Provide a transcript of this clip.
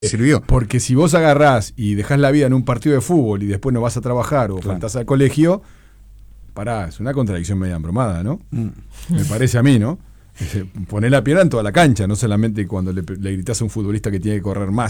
sirvió. Porque si vos agarrás y dejás la vida en un partido de fútbol y después no vas a trabajar o faltás al colegio, es una contradicción media embromada, ¿no? Me parece a mí, ¿no? Poner la pierna en toda la cancha, no solamente cuando le gritás a un futbolista que tiene que correr más.